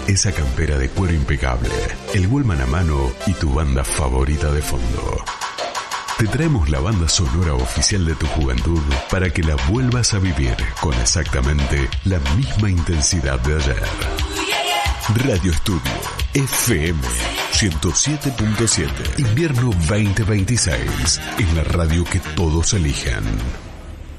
esa campera de cuero impecable, el Walkman a mano y tu banda favorita de fondo. Te traemos la banda sonora oficial de tu juventud para que la vuelvas a vivir con exactamente la misma intensidad de ayer. Radio Estudio FM 107.7. Invierno 2026. Es la radio que todos eligen.